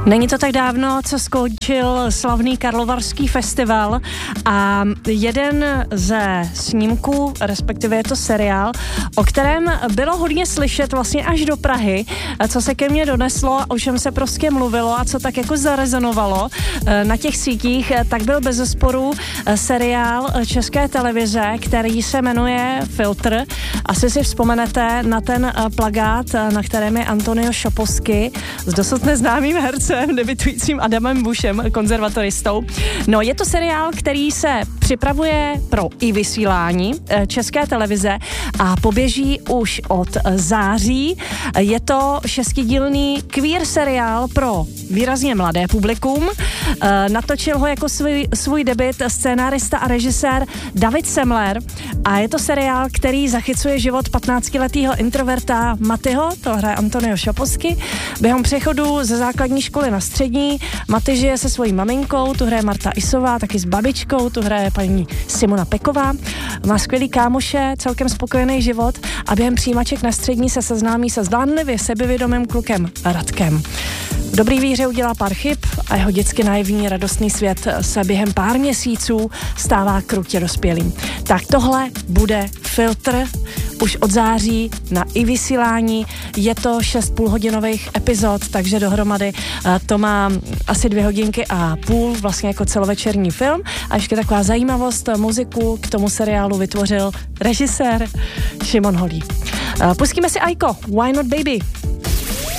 Není to tak dávno, co skončil slavný Karlovarský festival a jeden ze snímků, respektive je to seriál, o kterém bylo hodně slyšet vlastně až do Prahy, co se ke mně doneslo, o čem se prostě mluvilo a co tak jako zarezonovalo na těch sítích, tak byl bezesporu seriál České televize, který se jmenuje Filtr. Asi si vzpomenete na ten plakát, na kterém je Antonio Šaposky s dosud neznámým hercem, debitujícím Adamem Bušem, konzervatoristou. No, je to seriál, který se připravuje pro iVysílání České televize a poběží už od září. Je to 6dílný queer seriál pro výrazně mladé publikum. Natočil ho jako svůj debut scénárista a režisér David Semler a je to seriál, který zachycuje život 15letého introverta Matyho, to hraje Antonio Šaposky, během přechodu ze základní školy na střední. Maty žije se svojí maminkou, tu hraje Marta Isová, taky s babičkou, tu hraje paní Simona Peková. Má skvělý kámoše, celkem spokojený život a během přijímaček na střední se seznámí se zdánlivě sebevědomým klukem Radkem. V dobrý víře udělá pár chyb a jeho dětsky naivní radostný svět se během pár měsíců stává krutě dospělým. Tak tohle bude Filtr už od září na iVysílání. Je to 6 půlhodinových epizod, takže dohromady to má asi 2 hodinky a půl, vlastně jako celovečerní film. A ještě taková zajímavost, muziku k tomu seriálu vytvořil režisér Šimon Holý. Pustíme si Aiko, Why Not Baby?